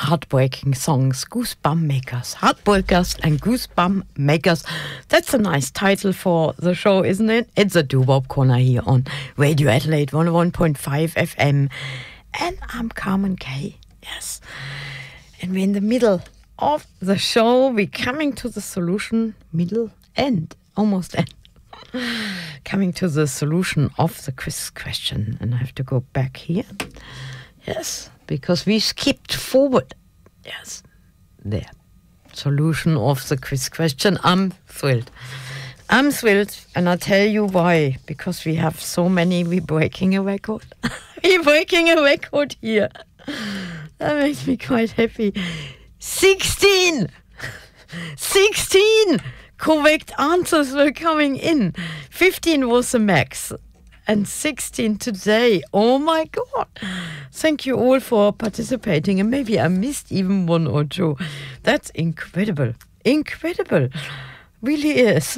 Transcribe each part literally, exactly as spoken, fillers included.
heartbreaking songs, goosebump makers, heartbreakers and goosebump makers. That's a nice title for the show, isn't it? It's a doo-wop corner here on Radio Adelaide one oh one point five F M. And I'm Carmen Kay, yes. And we're in the middle of the show. We're coming to the solution, middle, end, almost end. Coming to the solution of the quiz question. And I have to go back here. Yes, because we skipped forward. Yes, there. Solution of the quiz question. I'm thrilled. I'm thrilled, and I'll tell you why. Because we have so many, we're breaking a record. We're breaking a record here. That makes me quite happy. sixteen! sixteen correct answers were coming in. fifteen was the max. And sixteen today. Oh my God. Thank you all for participating. And maybe I missed even one or two. That's incredible. Incredible. Really is.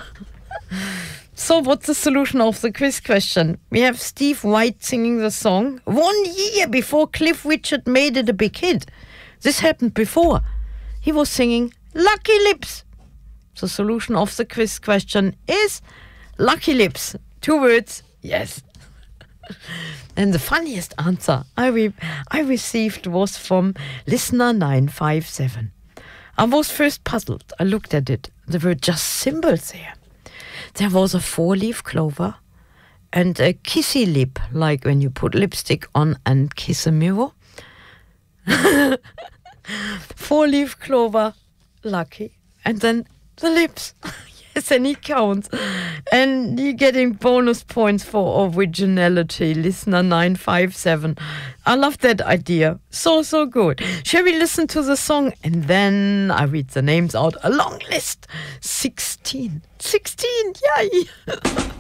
So what's the solution of the quiz question? We have Steve White singing the song one year before Cliff Richard made it a big hit. This happened before. He was singing Lucky Lips. The solution of the quiz question is Lucky Lips. Two words. Yes. And the funniest answer I re- I received was from listener nine five seven. I was first puzzled. I looked at it. There were just symbols there. There was a four-leaf clover and a kissy lip, like when you put lipstick on and kiss a mirror. Four-leaf clover, lucky. And then the lips. Yes, and it counts. And you're getting bonus points for originality. Listener nine five seven. I love that idea. So, so good. Shall we listen to the song? And then I read the names out. A long list. sixteen. sixteen, yay!